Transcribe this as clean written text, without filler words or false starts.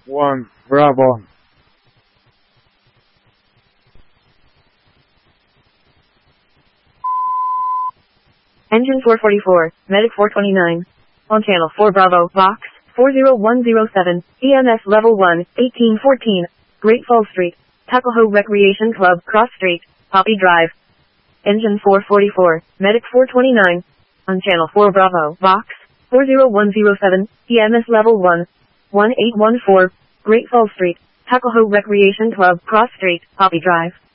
1, Bravo. Engine 444, Medic 429. On channel 4 Bravo, Vox, 40107, EMS level 1, 1814, Great Falls Street, Tuckahoe Recreation Club, Cross Street, Poppy Drive. Engine 444, Medic 429. On channel 4 Bravo, Vox, 40107, EMS level 1, 1814, Great Falls Street, Tuckahoe Recreation Club, Cross Street, Poppy Drive.